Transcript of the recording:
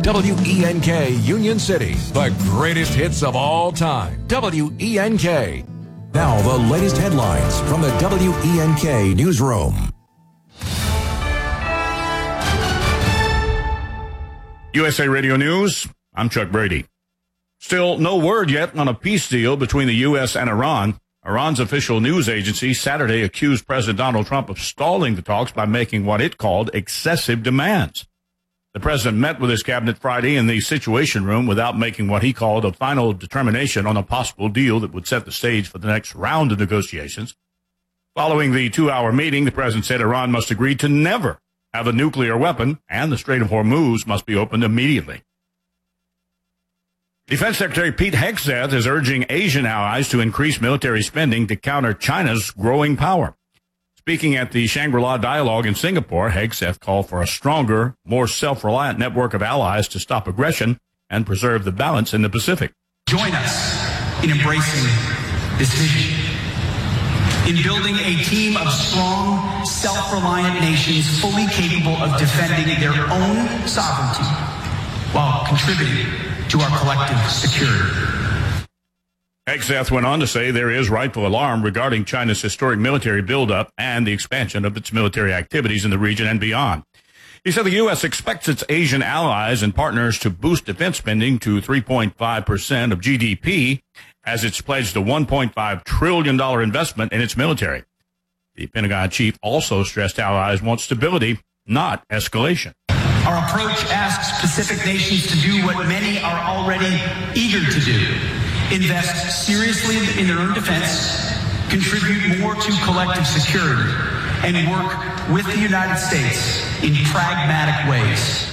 WENK Union City, the greatest hits of all time. WENK. Now the latest headlines from the WENK newsroom. USA Radio News, I'm Chuck Brady. Still no word yet on a peace deal between the U.S. and Iran. Iran's official news agency Saturday accused President Donald Trump of stalling the talks by making what it called excessive demands. The president met with his cabinet Friday in the Situation Room without making what he called a final determination on a possible deal that would set the stage for the next round of negotiations. Following the 2-hour meeting, the president said Iran must agree to never have a nuclear weapon and the Strait of Hormuz must be opened immediately. Defense Secretary Pete Hegseth is urging Asian allies to increase military spending to counter China's growing power. Speaking at the Shangri-La Dialogue in Singapore, Hegseth called for a stronger, more self-reliant network of allies to stop aggression and preserve the balance in the Pacific. Join us in embracing this vision, in building a team of strong, self-reliant nations fully capable of defending their own sovereignty while contributing to our collective security. Hegseth went on to say there is rightful alarm regarding China's historic military buildup and the expansion of its military activities in the region and beyond. He said the U.S. expects its Asian allies and partners to boost defense spending to 3.5% of GDP as it's pledged a $1.5 trillion investment in its military. The Pentagon chief also stressed allies want stability, not escalation. Our approach asks Pacific nations to do what many are already eager to do: invest seriously in their own defense, contribute more to collective security, and work with the United States in pragmatic ways.